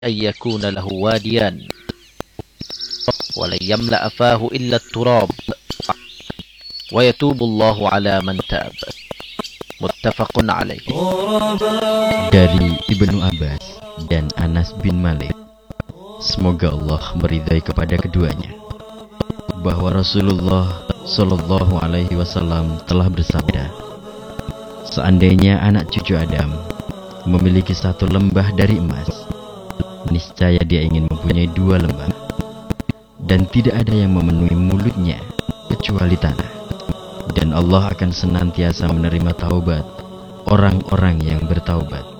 أن يكون له واديان ولن يملأ فاه إلا التراب ويتوب الله على من تاب. Muttafaqun alaih. Dari Ibnu Abbas dan Anas bin Malik, semoga Allah meridai kepada keduanya, bahwa Rasulullah Shallallahu Alaihi Wasallam telah bersabda, seandainya anak cucu Adam memiliki satu lembah dari emas, niscaya dia ingin mempunyai dua lembah, dan tidak ada yang memenuhi mulutnya kecuali tanah. Dan Allah akan senantiasa menerima taubat orang-orang yang bertaubat.